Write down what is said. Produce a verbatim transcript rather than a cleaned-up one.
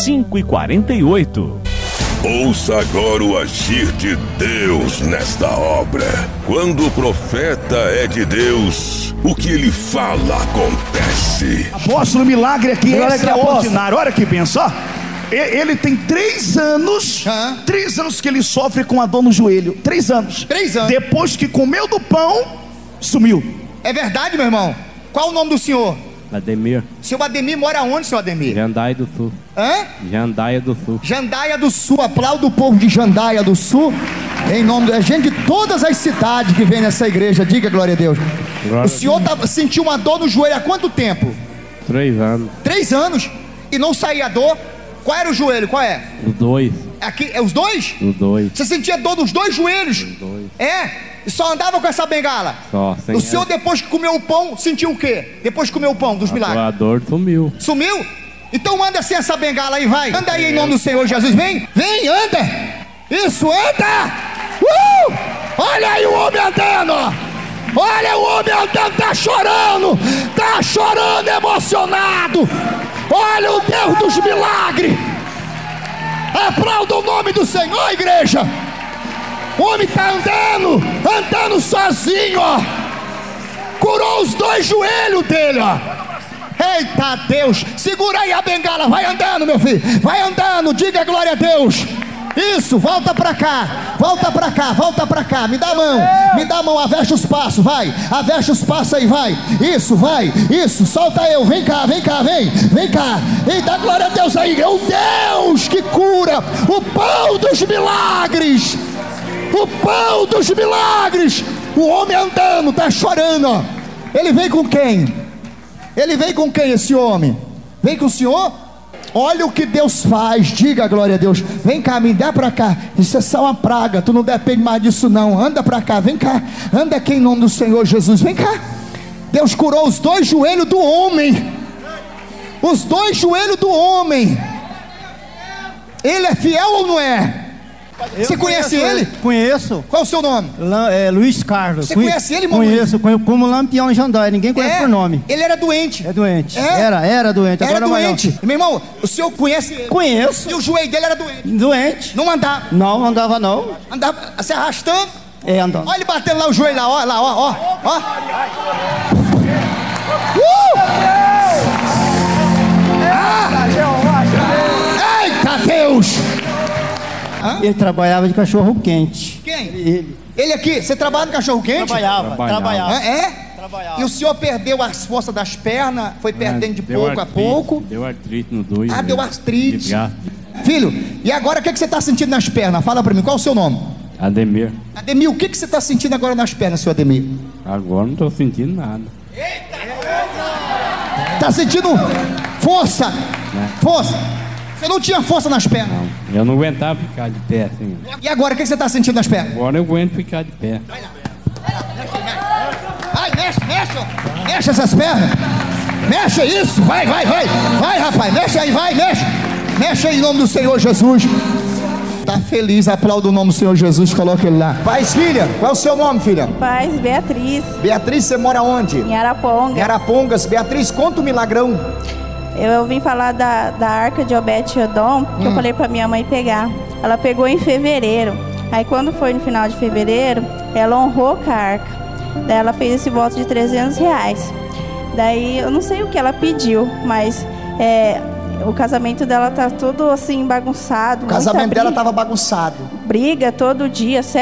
cinco e quarenta e oito. Ouça agora o agir de Deus nesta obra. Quando o profeta é de Deus, o que ele fala acontece. Apóstolo, milagre aqui Olha é aqui, extraordinário. Olha aqui, pensa, ó. Ele tem três anos, Hã? três anos que ele sofre com a dor no joelho. Três anos. Três anos. Depois que comeu do pão, sumiu. É verdade, meu irmão? Qual o nome do senhor? Ademir, Seu Ademir mora onde, seu Ademir? Jandaia do Sul. Hã? Jandaia do Sul. Jandaia do Sul, aplauda o povo de Jandaia do Sul. Em nome da gente de todas as cidades que vem nessa igreja, diga glória a Deus. Glória O senhor tá, sentiu uma dor no joelho há quanto tempo? Três anos. Três anos e não saía dor? Qual era o joelho? Qual é? Os dois. Aqui, é os dois? Os dois. Você sentia dor nos dois joelhos? Os dois. É? E só andava com essa bengala? Só. Sem O senhor depois que comeu o pão, sentiu o quê? Depois que comeu o pão dos milagres? A dor sumiu. Sumiu? Então anda sem essa bengala aí, vai. Anda aí em nome do Senhor Jesus. Vem, vem, anda. Isso, anda. Uh! Olha aí o homem andando. Olha o homem andando, tá chorando. Tá chorando, emocionado. Olha o Deus dos milagres. Aplauda o nome do Senhor, igreja. O homem tá andando, andando sozinho, ó. Curou os dois joelhos dele, ó. Eita Deus, segura aí a bengala, vai andando, meu filho, vai andando, diga glória a Deus. Isso, volta pra cá, volta pra cá, volta pra cá, me dá a mão, me dá a mão, aveste os passos, vai, aveste os passos aí, vai, isso, vai, isso, solta eu, vem cá, vem cá, vem, vem cá, e dá glória a Deus aí, é o Deus que cura, o pão dos milagres, o pão dos milagres, o homem andando, tá chorando, ó. Ele vem com quem? Ele vem com quem esse homem? Vem com o senhor? Olha o que Deus faz, diga glória a Deus. Vem cá, me dá pra cá. Isso é só uma praga, tu não depende mais disso não. Anda pra cá, vem cá. Anda aqui em nome do Senhor Jesus, vem cá. Deus curou os dois joelhos do homem. Os dois joelhos do homem. Ele é fiel ou não é? Eu Você conhece conheço, ele? Conheço. Qual é o seu nome? Lam, é, Luiz Carlos. Você Conhe- conhece ele, irmão? Conheço, conheço como Lampião em Jandaia. Ninguém conhece É, por nome. ele era doente. É doente. É? Era, era doente. Era Agora vai doente. Meu irmão, o senhor conhece ele? Conheço. E o joelho dele era doente. Doente. Não andava. Não, andava não. Andava se arrastando. É, andando. Olha ele batendo lá o joelho lá, ó, lá, ó, ó, ó. Uh! Ah! Eita Deus! Hã? Ele trabalhava de cachorro quente. Quem? Ele. Ele aqui, você trabalha no cachorro quente? Trabalhava, Trabalhava. trabalhava. Hã? É? Trabalhava. E o senhor perdeu as forças das pernas, foi perdendo de Deu pouco a artrite, pouco. Deu artrite no dois. Ah, deu artrite. Desgaste. Filho, e agora o que, que você está sentindo nas pernas? Fala pra mim, qual é o seu nome? Ademir. Ademir, o que, que você está sentindo agora nas pernas, seu Ademir? Agora não tô sentindo nada. Tá sentindo força? Né? Força. Você não tinha força nas pernas. Não. Eu não aguentava ficar de pé assim. E agora, o que, que você está sentindo nas pernas? Agora eu aguento ficar de pé. Vai, mexe, mexe, ó. Mexe essas pernas. Mexe isso, vai, vai, vai. Vai, rapaz, mexe aí, vai, mexe. Mexe aí em nome do Senhor Jesus. Tá feliz, aplauda o nome do Senhor Jesus, coloca ele lá. Paz, filha, qual é o seu nome, filha? Paz, Beatriz, Beatriz, você mora onde? em Araponga. Em Arapongas. Beatriz, conta o milagrão. Eu vim falar da, da arca de Obed-Edom, que Hum. eu falei pra minha mãe pegar. Ela pegou em fevereiro. Aí quando foi no final de fevereiro, ela honrou com a arca. Daí ela fez esse voto de trezentos reais. Daí eu não sei o que ela pediu, mas é, o casamento dela tá todo assim bagunçado. O casamento muita dela briga, estava bagunçado. briga todo dia,